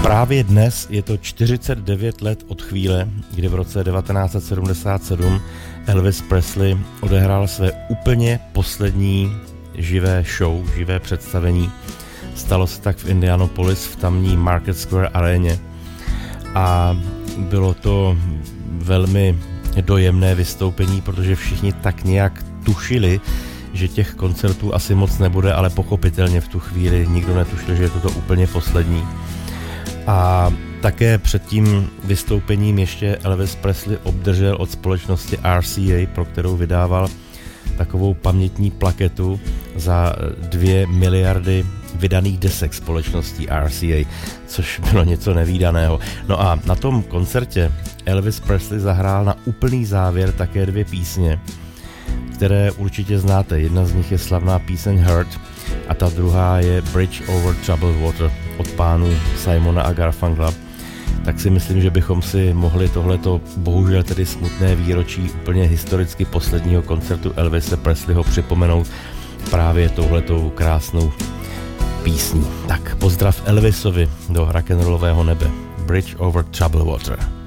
Právě dnes je to 49 let od chvíle, kdy v roce 1977 Elvis Presley odehrál své úplně poslední živé show, živé představení. Stalo se tak v Indianapolis v tamní Market Square aréně a bylo to velmi dojemné vystoupení, protože všichni tak nějak tušili, že těch koncertů asi moc nebude, ale pochopitelně v tu chvíli nikdo netušil, že je to úplně poslední. A také před tím vystoupením ještě Elvis Presley obdržel od společnosti RCA, pro kterou vydával takovou pamětní plaketu za 2 miliardy vydaných desek společností RCA, což bylo něco nevídaného. No a na tom koncertě Elvis Presley zahrál na úplný závěr také 2 písně, které určitě znáte. Jedna z nich je slavná píseň Hurt a ta druhá je Bridge over Troubled Water od pánů Simona a Garfunkla. Tak si myslím, že bychom si mohli tohleto bohužel tedy smutné výročí úplně historicky posledního koncertu Elvise Presleyho připomenout právě touhletou krásnou písní. Tak pozdrav Elvisovi do rock'n'rollového nebe. Bridge over Troubled Water.